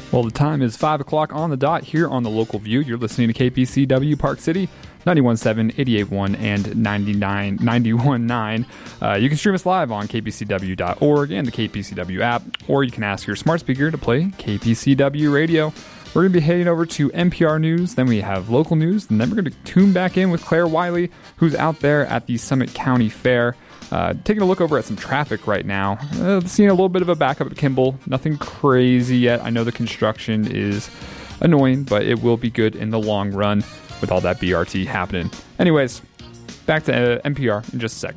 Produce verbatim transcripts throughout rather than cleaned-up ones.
Well, the time is five o'clock on the dot here on the Local View. You're listening to K P C W Park City, ninety-one point seven, eighty-eight point one, and ninety-nine, ninety-one point nine. Uh, you can stream us live on k p c w dot org and the K P C W app, or you can ask your smart speaker to play K P C W Radio. We're going to be heading over to N P R News, then we have local news, and then we're going to tune back in with Claire Wiley, who's out there at the Summit County Fair. Uh, taking a look over at some traffic right now. Uh, seeing a little bit of a backup at Kimball. Nothing crazy yet. I know the construction is annoying, but it will be good in the long run with all that B R T happening. Anyways, back to uh, N P R in just a sec.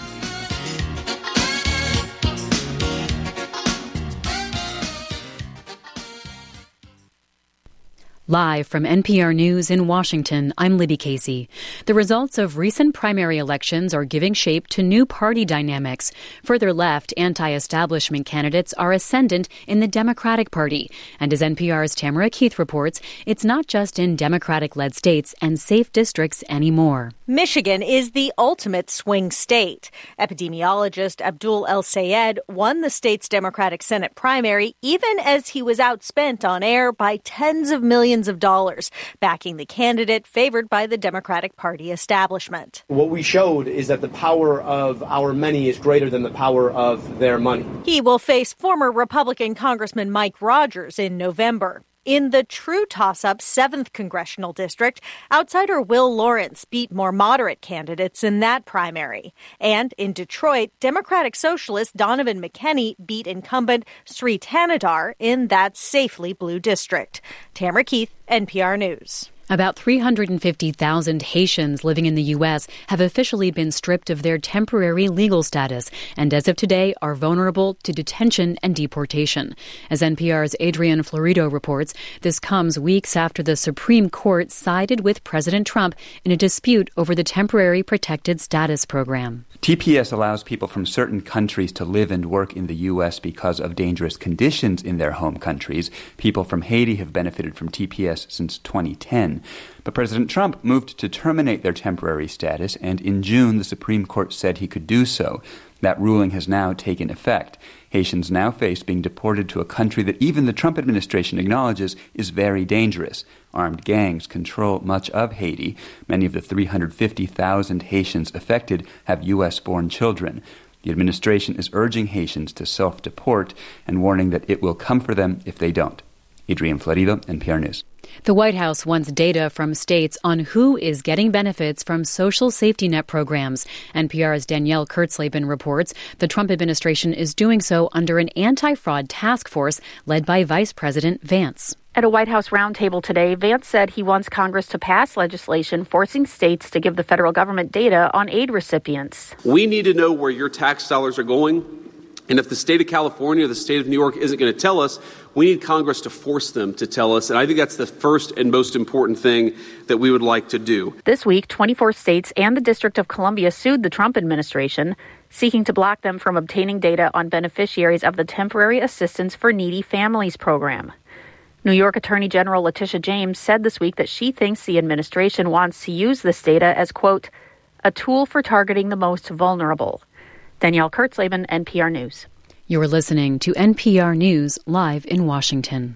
Live from N P R News in Washington, I'm Libby Casey. The results of recent primary elections are giving shape to new party dynamics. Further left, anti-establishment candidates are ascendant in the Democratic Party. And as N P R's Tamara Keith reports, it's not just in Democratic-led states and safe districts anymore. Michigan is the ultimate swing state. Epidemiologist Abdul El-Sayed won the state's Democratic Senate primary even as he was outspent on air by tens of millions of dollars, backing the candidate favored by the Democratic Party establishment. What we showed is that the power of our many is greater than the power of their money. He will face former Republican Congressman Mike Rogers in November. In the true toss-up seventh Congressional District, outsider Will Lawrence beat more moderate candidates in that primary. And in Detroit, Democratic Socialist Donovan McKinney beat incumbent Sri Thanadar in that safely blue district. Tamara Keith, N P R News. About three hundred fifty thousand Haitians living in the U S have officially been stripped of their temporary legal status and as of today are vulnerable to detention and deportation. As N P R's Adrian Florido reports, this comes weeks after the Supreme Court sided with President Trump in a dispute over the Temporary Protected Status Program. T P S allows people from certain countries to live and work in the U S because of dangerous conditions in their home countries. People from Haiti have benefited from T P S since twenty ten. But President Trump moved to terminate their temporary status, and in June the Supreme Court said he could do so. That ruling has now taken effect. Haitians now face being deported to a country that even the Trump administration acknowledges is very dangerous. Armed gangs control much of Haiti. Many of the three hundred fifty thousand Haitians affected have U S-born children. The administration is urging Haitians to self-deport and warning that it will come for them if they don't. Adrian Florido, N P R News. The White House wants data from states on who is getting benefits from social safety net programs. N P R's Danielle Kurtzleben reports the Trump administration is doing so under an anti-fraud task force led by Vice President Vance. At a White House roundtable today, Vance said he wants Congress to pass legislation forcing states to give the federal government data on aid recipients. We need to know where your tax dollars are going. And if the state of California or the state of New York isn't going to tell us, we need Congress to force them to tell us. And I think that's the first and most important thing that we would like to do. This week, twenty-four states and the District of Columbia sued the Trump administration, seeking to block them from obtaining data on beneficiaries of the Temporary Assistance for Needy Families program. New York Attorney General Letitia James said this week that she thinks the administration wants to use this data as, quote, a tool for targeting the most vulnerable. Danielle Kurtzleben, N P R News. You're listening to N P R News live in Washington.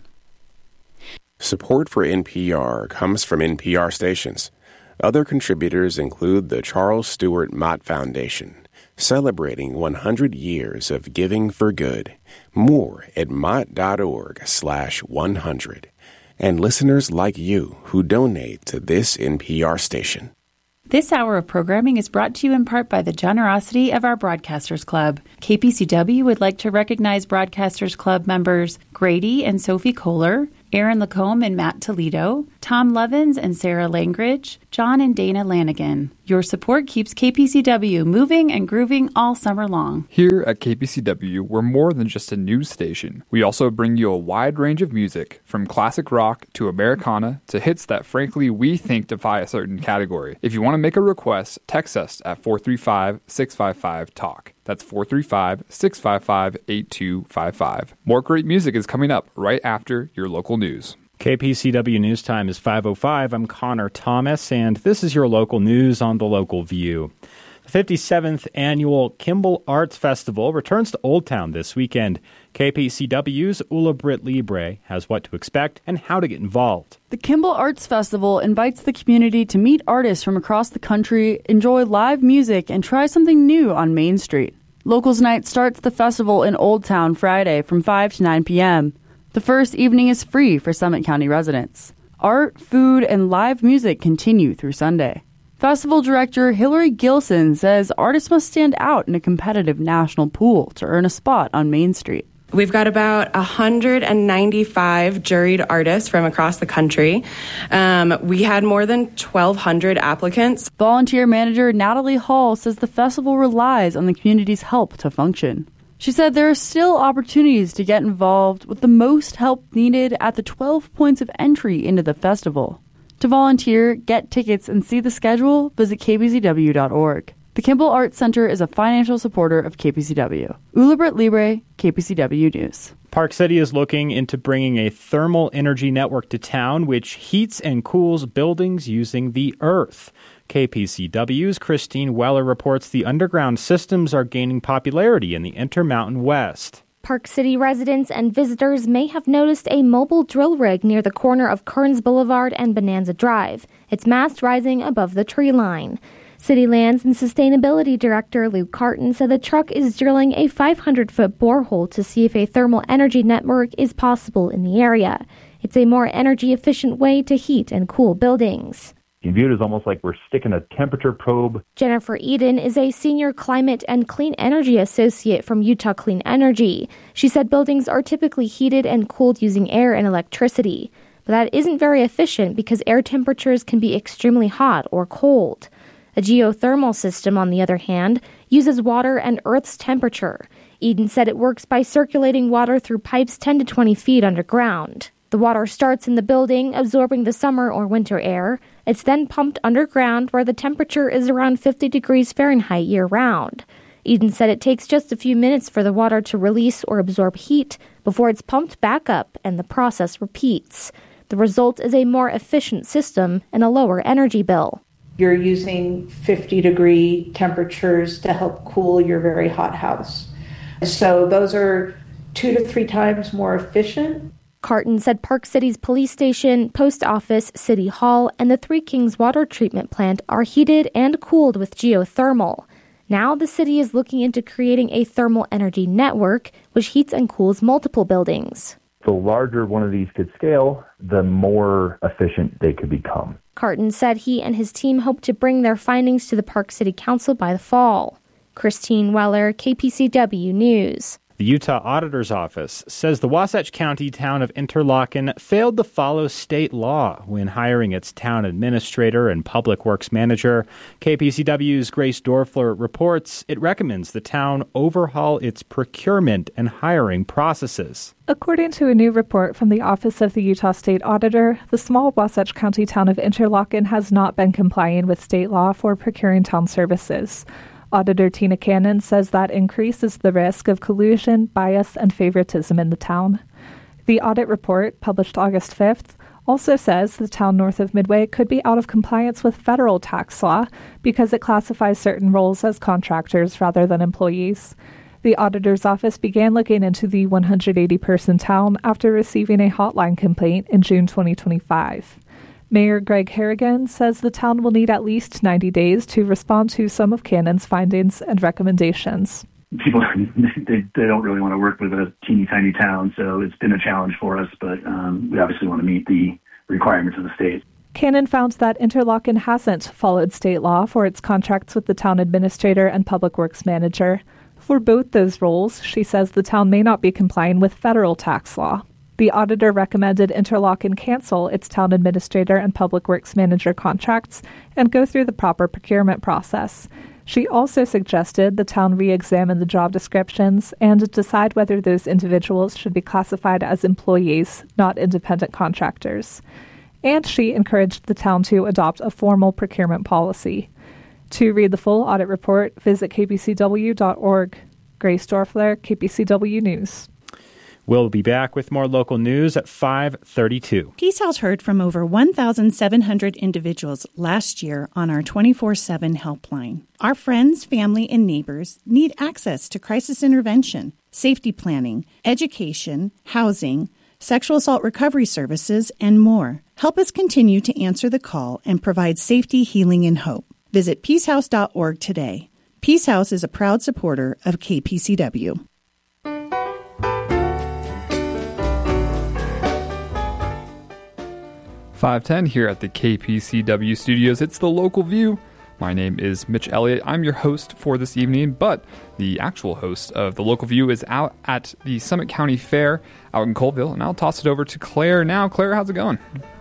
Support for N P R comes from N P R stations. Other contributors include the Charles Stewart Mott Foundation, celebrating one hundred years of giving for good. More at mott.org slash 100. And listeners like you who donate to this N P R station. This hour of programming is brought to you in part by the generosity of our Broadcasters Club. K P C W would like to recognize Broadcasters Club members Grady and Sophie Kohler, Aaron Lacombe and Matt Toledo, Tom Levins and Sarah Langridge, John and Dana Lanigan. Your support keeps K P C W moving and grooving all summer long. Here at K P C W, we're more than just a news station. We also bring you a wide range of music, from classic rock to Americana to hits that frankly we think defy a certain category. If you want to make a request, text us at four three five, six five five, talk. That's four three five, six five five, eight two five five. More great music is coming up right after your local news. K P C W News Time is five oh five. I'm Connor Thomas, and this is your local news on the Local View. The fifty-seventh Annual Kimball Arts Festival returns to Old Town this weekend. K P C W's Ula Britt Libre has what to expect and how to get involved. The Kimball Arts Festival invites the community to meet artists from across the country, enjoy live music, and try something new on Main Street. Locals Night starts the festival in Old Town Friday from five to nine p.m. The first evening is free for Summit County residents. Art, food, and live music continue through Sunday. Festival director Hillary Gilson says artists must stand out in a competitive national pool to earn a spot on Main Street. We've got about one hundred ninety-five juried artists from across the country. Um, we had more than twelve hundred applicants. Volunteer manager Natalie Hall says the festival relies on the community's help to function. She said there are still opportunities to get involved, with the most help needed at the twelve points of entry into the festival. To volunteer, get tickets, and see the schedule, visit k b c w dot org. The Kimball Arts Center is a financial supporter of K P C W. Ula Britt Libre, K P C W News. Park City is looking into bringing a thermal energy network to town, which heats and cools buildings using the earth. K P C W's Christine Weller reports the underground systems are gaining popularity in the Intermountain West. Park City residents and visitors may have noticed a mobile drill rig near the corner of Kearns Boulevard and Bonanza Drive, its mast rising above the tree line. City Lands and Sustainability Director Luke Carton said the truck is drilling a five hundred foot borehole to see if a thermal energy network is possible in the area. It's a more energy-efficient way to heat and cool buildings. You view it as almost like we're sticking a temperature probe. Jennifer Eden is a senior climate and clean energy associate from Utah Clean Energy. She said buildings are typically heated and cooled using air and electricity. But that isn't very efficient because air temperatures can be extremely hot or cold. A geothermal system, on the other hand, uses water and Earth's temperature. Eden said it works by circulating water through pipes ten to twenty feet underground. The water starts in the building, absorbing the summer or winter air. It's then pumped underground where the temperature is around fifty degrees Fahrenheit year-round. Eden said it takes just a few minutes for the water to release or absorb heat before it's pumped back up and the process repeats. The result is a more efficient system and a lower energy bill. You're using fifty degree temperatures to help cool your very hot house. So those are two to three times more efficient. Carton said Park City's police station, post office, city hall, and the Three Kings water treatment plant are heated and cooled with geothermal. Now the city is looking into creating a thermal energy network, which heats and cools multiple buildings. The larger one of these could scale, the more efficient they could become. Carton said he and his team hope to bring their findings to the Park City Council by the fall. Christine Weller, K P C W News. The Utah Auditor's Office says the Wasatch County town of Interlochen failed to follow state law when hiring its town administrator and public works manager. K P C W's Grace Dorfler reports it recommends the town overhaul its procurement and hiring processes. According to a new report from the Office of the Utah State Auditor, the small Wasatch County town of Interlochen has not been complying with state law for procuring town services. Auditor Tina Cannon says that increases the risk of collusion, bias, and favoritism in the town. The audit report, published August fifth, also says the town north of Midway could be out of compliance with federal tax law because it classifies certain roles as contractors rather than employees. The auditor's office began looking into the one hundred eighty person town after receiving a hotline complaint in June twenty twenty-five. Mayor Greg Harrigan says the town will need at least ninety days to respond to some of Cannon's findings and recommendations. People, they, they don't really want to work with a teeny tiny town, so it's been a challenge for us, but um, we obviously want to meet the requirements of the state. Cannon found that Interlochen hasn't followed state law for its contracts with the town administrator and public works manager. For both those roles, she says the town may not be complying with federal tax law. The auditor recommended Interlochen cancel its town administrator and public works manager contracts and go through the proper procurement process. She also suggested the town re-examine the job descriptions and decide whether those individuals should be classified as employees, not independent contractors. And she encouraged the town to adopt a formal procurement policy. To read the full audit report, visit k b c w dot org. Grace Dorfler, K P C W News. We'll be back with more local news at five thirty-two. Peace House heard from over one thousand seven hundred individuals last year on our twenty-four seven helpline. Our friends, family, and neighbors need access to crisis intervention, safety planning, education, housing, sexual assault recovery services, and more. Help us continue to answer the call and provide safety, healing, and hope. Visit peace house dot org today. Peace House is a proud supporter of K P C W. five ten here at the K P C W studios. It's the Local View. My name is Mitch Elliott. I'm your host for this evening, but the actual host of the Local View is out at the Summit County Fair out in Colville, and I'll toss it over to Claire now. Claire, how's it going?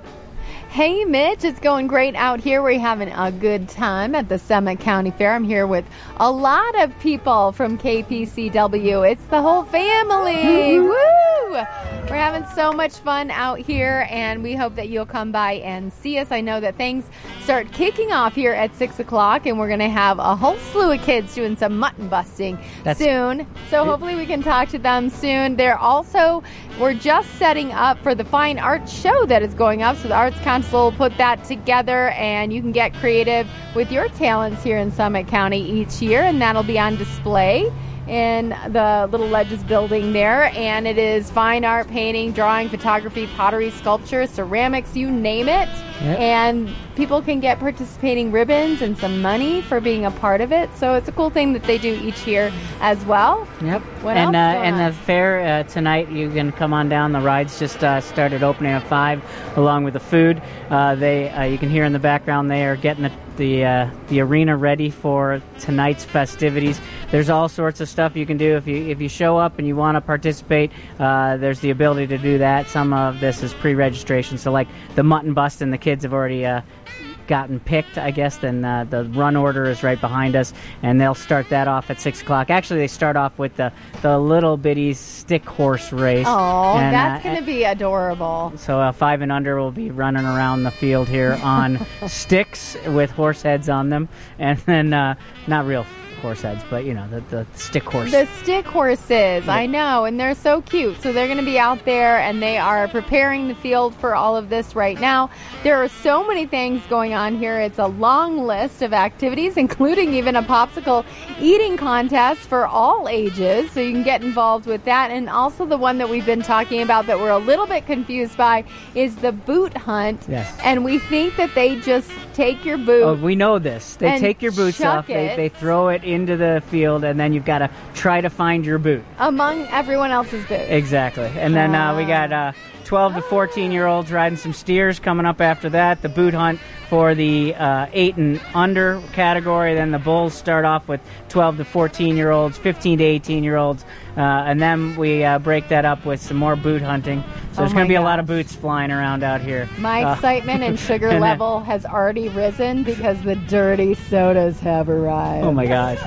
Hey, Mitch, it's going great out here. We're having a good time at the Summit County Fair. I'm here with a lot of people from K P C W. It's the whole family. Woo! We're having so much fun out here, and we hope that you'll come by and see us. I know that things start kicking off here at six o'clock, and we're going to have a whole slew of kids doing some mutton busting That's soon. So hopefully we can talk to them soon. They're also, we're just setting up for the Fine Arts Show that is going up, so the Arts Council will put that together, and you can get creative with your talents here in Summit County each year, and that'll be on display in the Little Ledges building there. And it is fine art, painting, drawing, photography, pottery, sculpture, ceramics, you name it. Yep. And people can get participating ribbons and some money for being a part of it. So it's a cool thing that they do each year as well. Yep. What and else uh, and the fair uh, tonight, you can come on down. The rides just uh, started opening at five, along with the food. Uh, they uh, you can hear in the background they are getting the the, uh, the arena ready for tonight's festivities. There's all sorts of stuff you can do if you if you show up and you want to participate. Uh, there's the ability to do that. Some of this is pre-registration, so like the mutton bust, and the kids have already uh, gotten picked, I guess. Then uh, the run order is right behind us, and they'll start that off at six o'clock. Actually, they start off with the the little bitty stick horse race. Oh, and, that's uh, going to be adorable. So uh, five and under will be running around the field here on sticks with horse heads on them, and then uh, not real horse heads, but you know, the, the stick horse. The stick horses, yeah. I know, and they're so cute. So they're going to be out there, and they are preparing the field for all of this right now. There are so many things going on here. It's a long list of activities, including even a popsicle eating contest for all ages, so you can get involved with that. And also the one that we've been talking about that we're a little bit confused by is the boot hunt. Yes. And we think that they just take your boot. Oh, we know this. They take your boots off, they, they throw it into the field, and then you've got to try to find your boot among everyone else's boots. Exactly. And then uh, we got uh, twelve to fourteen year olds riding some steers coming up after that. The boot hunt for the uh, eight and under category. Then the bulls start off with twelve to fourteen year olds, fifteen to eighteen year olds, uh, and then we uh, break that up with some more boot hunting. So there's Oh going to be my a lot gosh. of boots flying around out here. My Uh, excitement and sugar and then- level has already risen because the dirty sodas have arrived. Oh my gosh!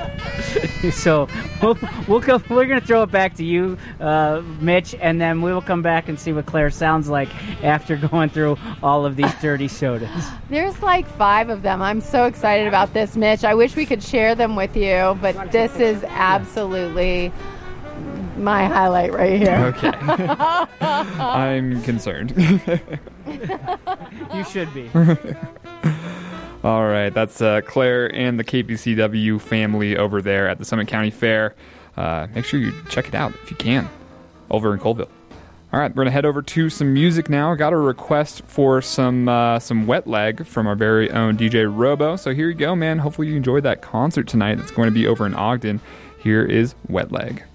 So we'll, we'll go, we're going to throw it back to you, uh, Mitch, and then we will come back and see what Claire sounds like after going through all of these dirty sodas. There's like five of them. I'm so excited about this, Mitch. I wish we could share them with you, but this is absolutely my highlight right here. Okay. I'm concerned. You should be. All right, that's uh, Claire and the K P C W family over there at the Summit County Fair. Uh, make sure you check it out if you can, over in Colville. All right, we're gonna head over to some music now. Got a request for some uh, some Wet Leg from our very own D J Robo. So here you go, man. Hopefully you enjoyed that concert tonight. It's going to be over in Ogden. Here is Wet Leg.